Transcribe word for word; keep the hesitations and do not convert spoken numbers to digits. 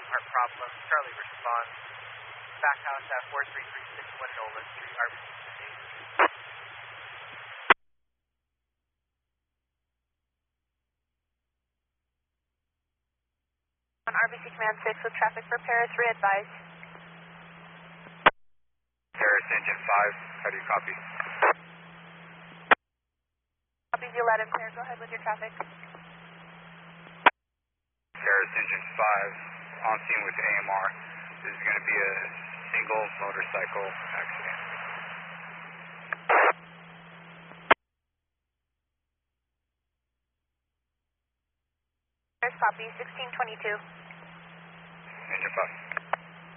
Heart problem. Charlie responds. Back house at four three three six one Nolan Street, R B C Command. On R B C Command six with traffic for Paris, re-advise. Paris Engine five, how do you copy? Copy, you let him clear. Go ahead with your traffic. Paris Engine five, on scene with A M R. This is going to be a single motorcycle accident. Paris, copy, sixteen twenty-two. Engine five.